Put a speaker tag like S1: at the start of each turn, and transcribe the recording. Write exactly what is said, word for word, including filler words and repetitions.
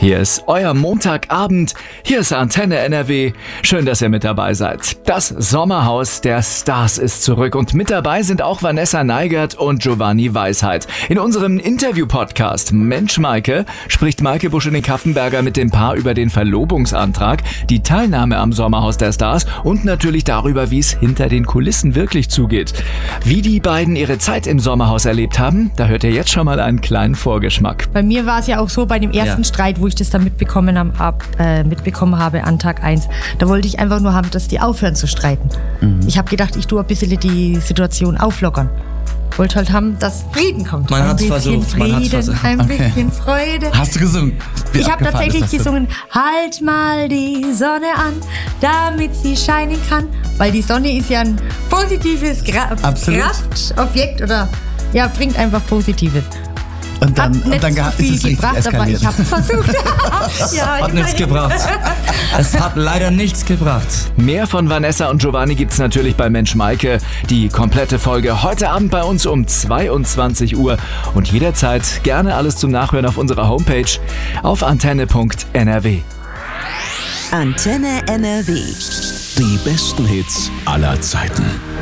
S1: Hier ist euer Montagabend. Hier ist Antenne N R W. Schön, dass ihr mit dabei seid. Das Sommerhaus der Stars ist zurück und mit dabei sind auch Vanessa Neigert und Giovanni Weisheit. In unserem Interview-Podcast Mensch Maike spricht Maike Buschelink-Kaffenberger mit dem Paar über den Verlobungsantrag, die Teilnahme am Sommerhaus der Stars und natürlich darüber, wie es hinter den Kulissen wirklich zugeht. Wie die beiden ihre Zeit im Sommerhaus erlebt haben, da hört ihr jetzt schon mal einen kleinen Vorgeschmack.
S2: Bei mir war es ja auch so, bei dem ersten ja. Streit, wo ich das dann mitbekommen, hab, äh, mitbekommen habe an Tag eins, da wollte ich einfach nur haben, dass die aufhören zu streiten. Mhm. Ich habe gedacht, ich tue ein bisschen die Situation auflockern. Wollte halt haben, dass Frieden kommt.
S3: Man hat es versucht.
S2: Frieden,
S3: man hat's versucht.
S2: ein
S3: okay.
S2: bisschen Freude.
S3: Hast du gesungen? Wie
S2: ich habe tatsächlich gesungen, halt mal die Sonne an, damit sie scheinen kann. Weil die Sonne ist ja ein positives Gra- Kraftobjekt oder ja, bringt einfach Positives.
S3: Und dann,
S2: hat nicht
S3: und dann
S2: so
S3: ist
S2: viel
S3: es richtig
S2: gebracht,
S3: eskaliert.
S2: aber ich habe es versucht. ja,
S3: hat nichts gebracht. Es hat leider nichts gebracht.
S1: Mehr von Vanessa und Giovanni gibt's natürlich bei Mensch Maike. Die komplette Folge heute Abend bei uns um zweiundzwanzig Uhr und jederzeit gerne alles zum Nachhören auf unserer Homepage auf antenne punkt n r w.
S4: Antenne N R W.
S5: Die besten Hits aller Zeiten.